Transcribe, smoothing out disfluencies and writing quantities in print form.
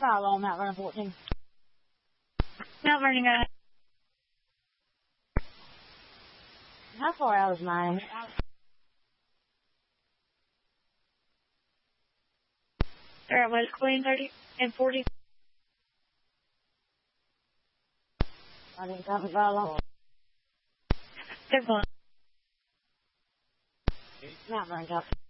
Follow Mount Vernon 14. Mount Vernon, go ahead. How far out is mine? They're at West Queen 30 and 40. I didn't come and follow. They're going. Mount Vernon,